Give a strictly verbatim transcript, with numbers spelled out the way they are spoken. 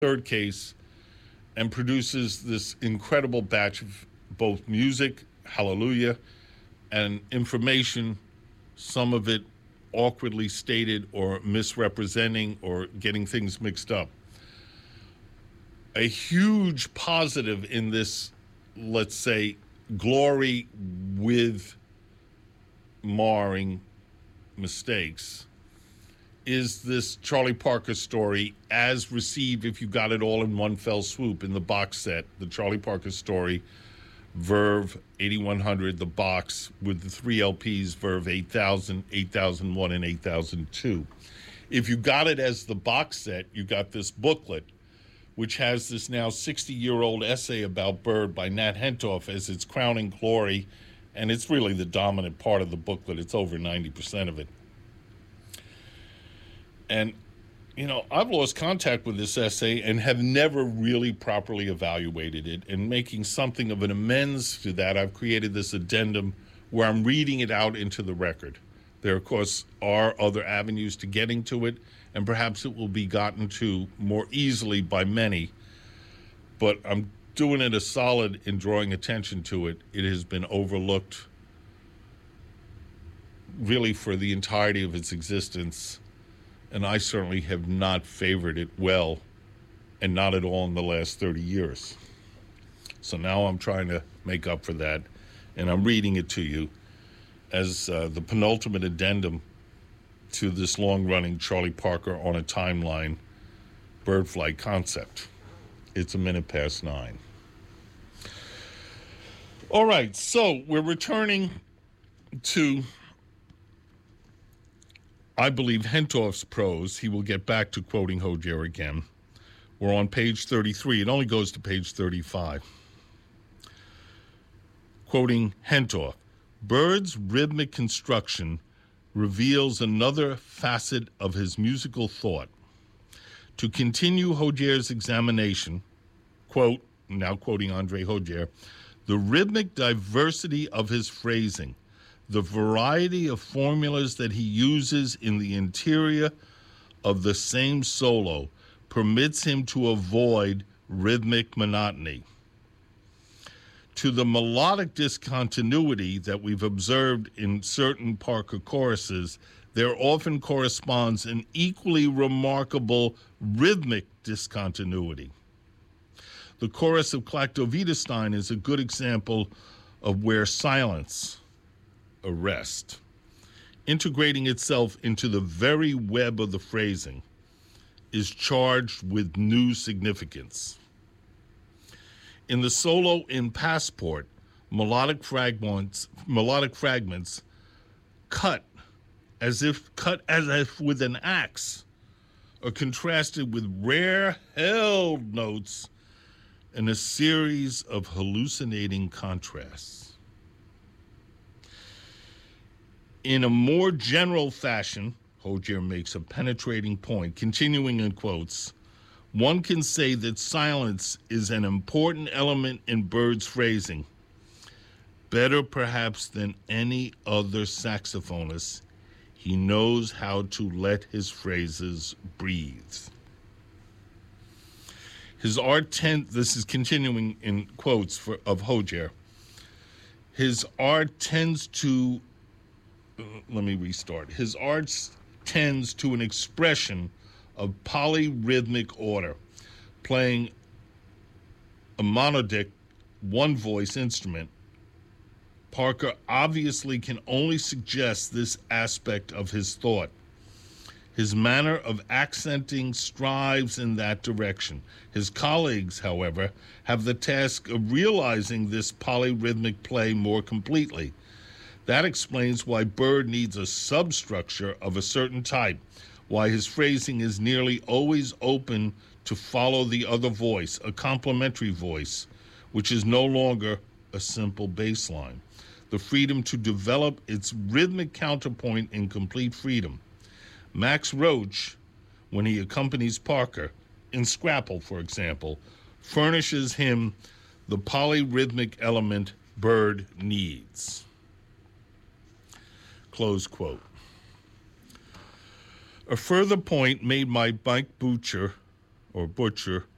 third case and produces this incredible batch of both music, hallelujah, and information, some of it awkwardly stated or misrepresenting or getting things mixed up. A huge positive in this, let's say, glory with marring mistakes is this Charlie Parker story as received, if you got it all in one fell swoop in the box set, the Charlie Parker story, Verve eighty-one hundred, the box with the three L Ps, Verve eight thousand, eight thousand one, and eight thousand two. If you got it as the box set, you got this booklet, which has this now sixty-year-old essay about Bird by Nat Hentoff as its crowning glory, and it's really the dominant part of the booklet. It's over ninety percent of it. And, you know, I've lost contact with this essay and have never really properly evaluated it. And making something of an amends to that, I've created this addendum where I'm reading it out into the record. There, of course, are other avenues to getting to it, and perhaps it will be gotten to more easily by many. But I'm doing it a solid in drawing attention to it. It has been overlooked really for the entirety of its existence, and I certainly have not favored it well, and not at all in the last thirty years. So now I'm trying to make up for that, and I'm reading it to you as uh, the penultimate addendum to this long-running Charlie Parker on a timeline bird flight concept. It's a minute past nine. All right, so we're returning to, I believe, Hentoff's prose. He will get back to quoting Hozier again. We're on page thirty-three. It only goes to page thirty-five. Quoting Hentoff, Bird's rhythmic construction reveals another facet of his musical thought. To continue Hozier's examination, quote, now quoting Andre Hozier, the rhythmic diversity of his phrasing, the variety of formulas that he uses in the interior of the same solo permits him to avoid rhythmic monotony. To the melodic discontinuity that we've observed in certain Parker choruses, there often corresponds an equally remarkable rhythmic discontinuity. The chorus of Klagtow-Wittgenstein is a good example of where silence, arrest, integrating itself into the very web of the phrasing, is charged with new significance. In the solo in Passport, melodic fragments, melodic fragments cut as if cut as if with an axe, are contrasted with rare held notes and a series of hallucinating contrasts. In a more general fashion, Hozier makes a penetrating point, continuing in quotes, one can say that silence is an important element in Bird's phrasing. Better perhaps than any other saxophonist, he knows how to let his phrases breathe. His art tend, this is continuing in quotes for, of Hozier, his art tends to, uh, let me restart, his art tends to an expression of polyrhythmic order, playing a monodic one-voice instrument. Parker obviously can only suggest this aspect of his thought. His manner of accenting strives in that direction. His colleagues, however, have the task of realizing this polyrhythmic play more completely. That explains why Bird needs a substructure of a certain type, why his phrasing is nearly always open to follow the other voice, a complementary voice, which is no longer a simple bass line. The freedom to develop its rhythmic counterpoint in complete freedom. Max Roach, when he accompanies Parker, in Scrapple, for example, furnishes him the polyrhythmic element Bird needs. Close quote. A further point made by Mike Butcher, or Butcher,